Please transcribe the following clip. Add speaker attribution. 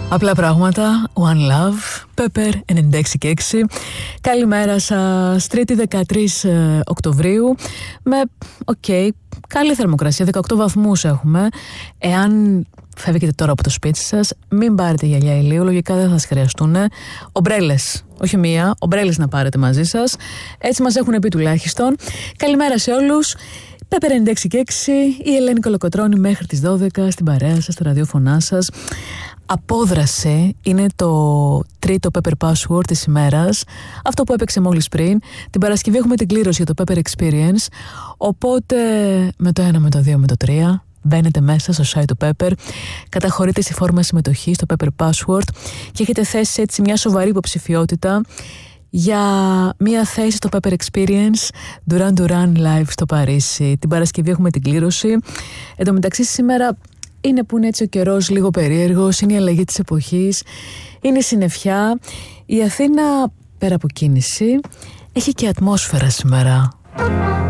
Speaker 1: Απλά πράγματα, One Love, Pepper 96,6. Καλημέρα σας, Τρίτη 13 Οκτωβρίου με, καλή θερμοκρασία, 18 βαθμούς έχουμε. Εάν φεύγετε τώρα από το σπίτι σας, μην πάρετε γυαλιά ηλίου, λογικά δεν θα σας χρειαστούν. Ομπρέλες, όχι μία, ομπρέλες να πάρετε μαζί σας. Έτσι μας έχουν πει τουλάχιστον. Καλημέρα σε όλους. Pepper 96,6, η Ελένη Κολοκοτρώνη μέχρι τις 12 στην παρέα σας, στα ραδιόφωνά σας. Απόδρασε είναι το τρίτο Pepper Password της ημέρας. Αυτό που έπαιξε μόλις πριν. Την Παρασκευή έχουμε την κλήρωση για το Pepper Experience. Οπότε με το 1, με το 2, με το 3 μπαίνετε μέσα στο site του Pepper, καταχωρείτε στη φόρμα συμμετοχή στο Pepper Password και έχετε θέσει έτσι μια σοβαρή υποψηφιότητα για μια θέση στο Pepper Experience Duran Duran Live στο Παρίσι. Την Παρασκευή έχουμε την κλήρωση. Εν τω μεταξύ σήμερα είναι που είναι έτσι ο καιρός λίγο περίεργος, είναι η αλλαγή της εποχής, είναι η συννεφιά. Η Αθήνα, πέρα από κίνηση, έχει και ατμόσφαιρα σήμερα.